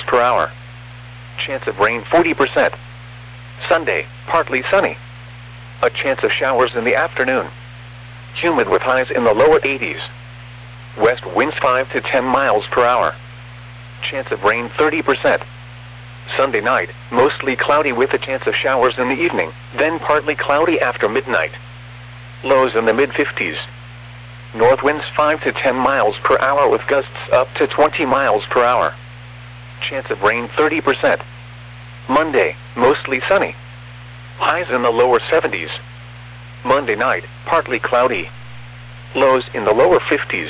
miles per hour. Chance of rain 40%. Sunday, partly sunny. A chance of showers in the afternoon. Humid with highs in the lower 80s. West winds 5 to 10 miles per hour. Chance of rain 30%. Sunday night, mostly cloudy with a chance of showers in the evening, then partly cloudy after midnight. Lows in the mid-50s. North winds 5 to 10 miles per hour with gusts up to 20 miles per hour. Chance of rain 30%. Monday, mostly sunny. Highs in the lower 70s. Monday night, partly cloudy. Lows in the lower 50s.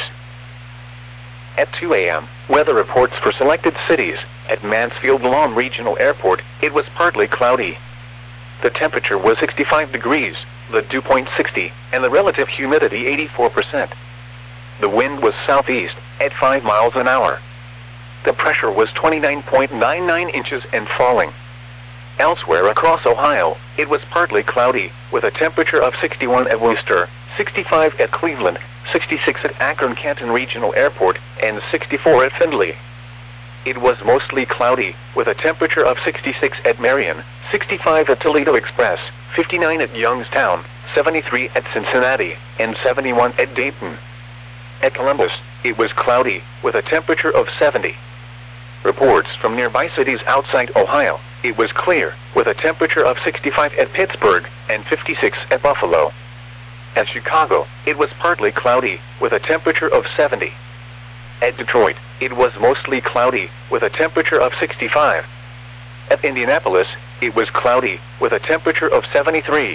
At 2 a.m., weather reports for selected cities. At Mansfield Lawn Regional Airport, it was partly cloudy. The temperature was 65 degrees, the dew point 60, and the relative humidity 84%. The wind was southeast, at 5 miles an hour. The pressure was 29.99 inches and falling. Elsewhere across Ohio, it was partly cloudy, with a temperature of 61 at Worcester, 65 at Cleveland, 66 at Akron-Canton Regional Airport, and 64 at Findlay. It was mostly cloudy, with a temperature of 66 at Marion, 65 at Toledo Express, 59 at Youngstown, 73 at Cincinnati, and 71 at Dayton. At Columbus, it was cloudy, with a temperature of 70. Reports from nearby cities outside Ohio, it was clear, with a temperature of 65 at Pittsburgh, and 56 at Buffalo. At Chicago, it was partly cloudy, with a temperature of 70. At Detroit, it was mostly cloudy, with a temperature of 65. At Indianapolis, it was cloudy, with a temperature of 73.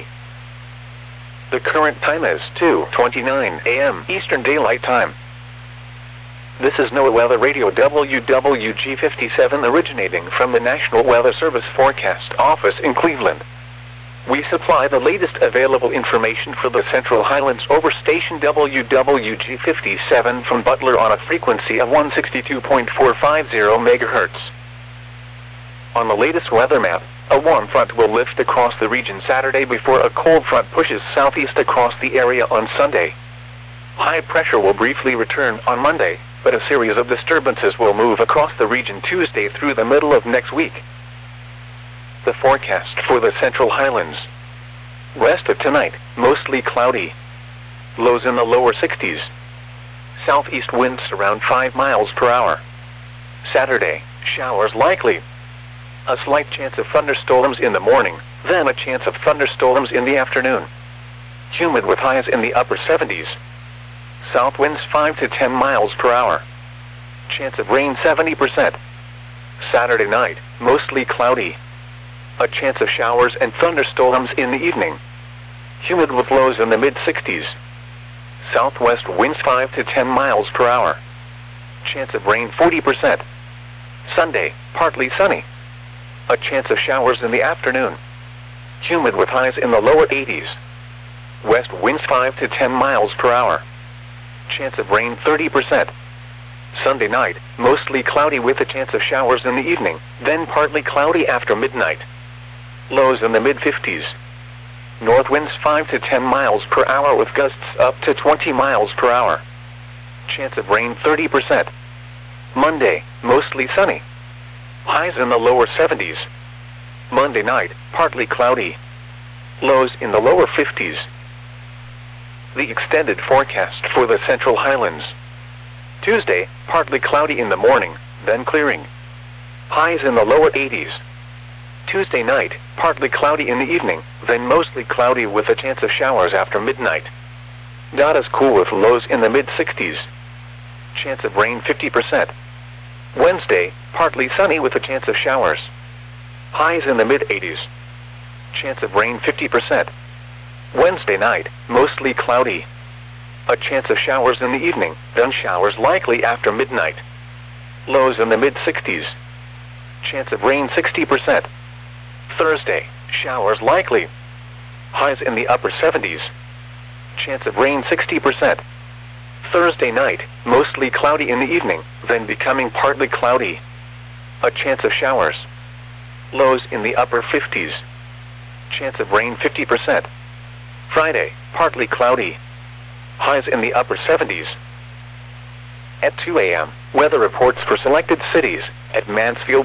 The current time is 2:29 a.m. Eastern Daylight Time. This is NOAA Weather Radio WWG57 originating from the National Weather Service Forecast Office in Cleveland. We supply the latest available information for the Central Highlands over station WWG57 from Butler on a frequency of 162.450 MHz. On the latest weather map, a warm front will lift across the region Saturday before a cold front pushes southeast across the area on Sunday. High pressure will briefly return on Monday, but a series of disturbances will move across the region Tuesday through the middle of next week. The forecast for the Central Highlands. Rest of tonight, mostly cloudy. Lows in the lower 60s. Southeast winds around 5 miles per hour. Saturday, showers likely. A slight chance of thunderstorms in the morning, then a chance of thunderstorms in the afternoon. Humid with highs in the upper 70s. South winds 5 to 10 miles per hour. Chance of rain 70%. Saturday night, mostly cloudy. A chance of showers and thunderstorms in the evening. Humid with lows in the mid-60s. Southwest winds 5 to 10 miles per hour. Chance of rain 40%. Sunday, partly sunny. A chance of showers in the afternoon. Humid with highs in the lower 80s. West winds 5 to 10 miles per hour. Chance of rain 30%. Sunday night, mostly cloudy with a chance of showers in the evening, then partly cloudy after midnight. Lows in the mid-50s. North winds 5 to 10 miles per hour with gusts up to 20 miles per hour. Chance of rain 30%. Monday, mostly sunny. Highs in the lower 70s. Monday night, partly cloudy. Lows in the lower 50s. The extended forecast for the Central Highlands. Tuesday, partly cloudy in the morning, then clearing. Highs in the lower 80s. Tuesday night, partly cloudy in the evening, then mostly cloudy with a chance of showers after midnight. Not as cool with lows in the mid-60s. Chance of rain 50%. Wednesday, partly sunny with a chance of showers. Highs in the mid-80s. Chance of rain 50%. Wednesday night, mostly cloudy. A chance of showers in the evening, then showers likely after midnight. Lows in the mid-60s. Chance of rain 60%. Thursday, showers likely. Highs in the upper 70s. Chance of rain 60%. Thursday night, mostly cloudy in the evening, then becoming partly cloudy. A chance of showers. Lows in the upper 50s. Chance of rain 50%. Friday, partly cloudy. Highs in the upper 70s. At 2 a.m., weather reports for selected cities. At Mansfield